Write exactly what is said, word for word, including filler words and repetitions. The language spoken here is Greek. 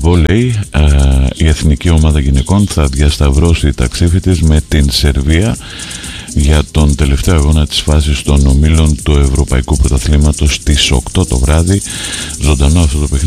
βόλεϊ, η εθνική ομάδα γυναικών θα διασταυρώσει ταξίδι της με την Σερβία για τον τελευταίο αγώνα της φάσης των ομίλων του Ευρωπαϊκού Πρωταθλήματος στις οκτώ το βράδυ. Ζωντανό αυτό το παιχνίδι